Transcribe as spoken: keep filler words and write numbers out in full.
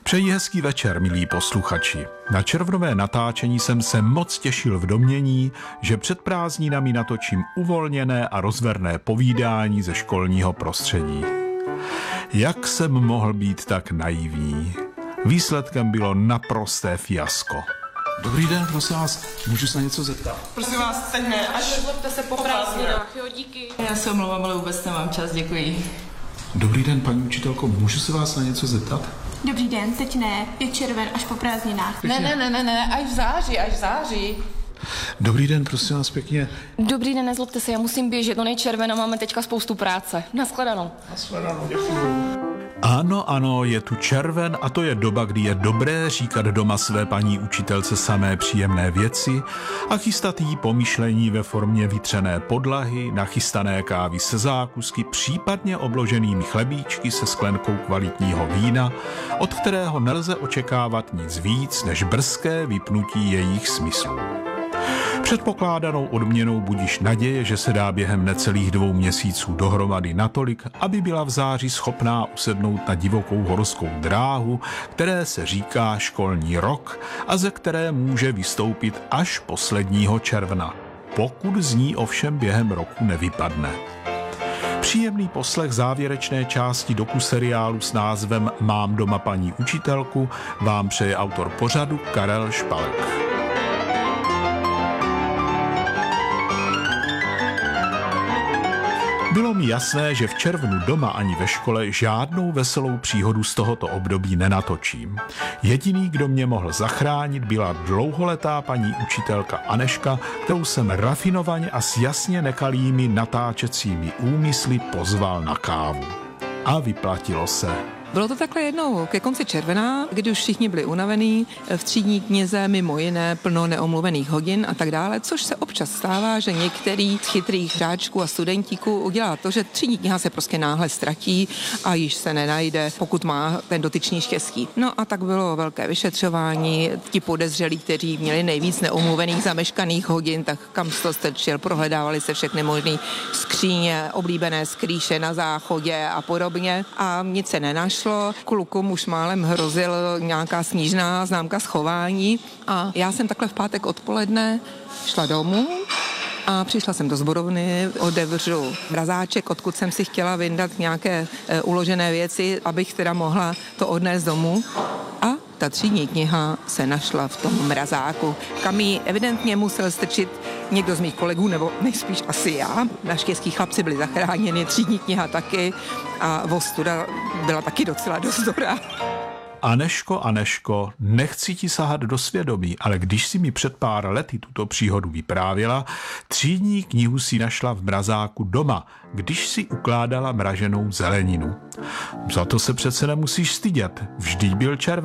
Přeji hezký večer, milí posluchači. Na červnové natáčení jsem se moc těšil v domnění, že před prázdninami natočím uvolněné a rozverné povídání ze školního prostředí. Jak jsem mohl být tak naivní? Výsledkem bylo naprosté fiasko. Dobrý den, prosím vás, můžu se na něco zeptat? Prosím vás, teď ne, až nezlobte se po prázdninách, jo, díky. Já se omlouvám, ale vůbec nemám čas, děkuji. Dobrý den, paní učitelko, můžu se vás na něco zeptat? Dobrý den, teď ne, je červen až po prázdninách. Ne, ne, ne, ne, ne, až v září, až v září. Dobrý den, prosím vás pěkně. Dobrý den, nezlobte se, já musím běžet, on je červen a máme teďka spoustu práce. Nashledanou. Nashledanou, děkuji. Ano, ano, je tu červen a to je doba, kdy je dobré říkat doma své paní učitelce samé příjemné věci a chystat jí pomyšlení ve formě vytřené podlahy, nachystané kávy se zákusky, případně obloženými chlebíčky se sklenkou kvalitního vína, od kterého nelze očekávat nic víc než brzké vypnutí jejich smyslů. Předpokládanou odměnou budíš naděje, že se dá během necelých dvou měsíců dohromady natolik, aby byla v září schopná usednout na divokou horskou dráhu, které se říká školní rok a ze které může vystoupit až posledního června, pokud z ní ovšem během roku nevypadne. Příjemný poslech závěrečné části dokuseriálu s názvem Mám doma paní učitelku vám přeje autor pořadu Karel Špalek. Bylo mi jasné, že v červnu doma ani ve škole žádnou veselou příhodu z tohoto období nenatočím. Jediný, kdo mě mohl zachránit, byla dlouholetá paní učitelka Aneška, kterou jsem rafinovaně a s jasně nekalými natáčecími úmysly pozval na kávu. A vyplatilo se. Bylo to takhle jednou ke konci června, kdy už všichni byli unavení, v třídní knize mimo jiné plno neomluvených hodin a tak dále, což se občas stává, že některý z chytrých hráčků a studentíků udělá to, že třídní kniha se prostě náhle ztratí a již se nenajde, pokud má ten dotyčný štěstí. No a tak bylo velké vyšetřování, ti podezřelí, kteří měli nejvíc neomluvených zameškaných hodin, tak kam to strčil, prohledávali se všechny možné skříně, oblíbené skrýše na záchodě a podobně a nic se nenašlo. Klukům už málem hrozil nějaká snížná známka schování a já jsem takhle v pátek odpoledne šla domů a přišla jsem do sborovny, otevřu mrazáček, odkud jsem si chtěla vyndat nějaké e, uložené věci, abych teda mohla to odnést domů. A ta třídní kniha se našla v tom mrazáku, kam ji evidentně musel strčit někdo z mých kolegů, nebo nejspíš asi já. Naštěstí chlapci byli zachráněni, třídní kniha taky a ostuda byla taky docela dost dobrá. Aneško, Aneško, nechci ti sahat do svědomí, ale když si mi před pár lety tuto příhodu vyprávěla, třídní knihu si našla v mrazáku doma, když si ukládala mraženou zeleninu. Za to se přece nemusíš stydět, vždyť byl červen.